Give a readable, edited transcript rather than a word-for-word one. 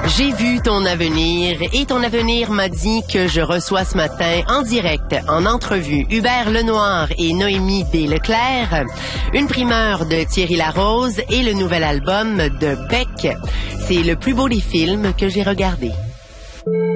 J'ai vu ton avenir et ton avenir m'a dit que je reçois ce matin en direct, en entrevue, Hubert Lenoir et Noémie B. Leclerc, une primeur de Thierry Larose et le nouvel album de Beck. C'est le plus beau des films que j'ai regardé.